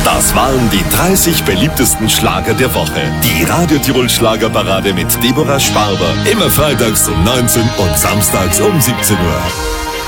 Das waren die 30 beliebtesten Schlager der Woche. Die Radio Tirol Schlagerparade mit Deborah Sparber. Immer freitags um 19 und samstags um 17 Uhr.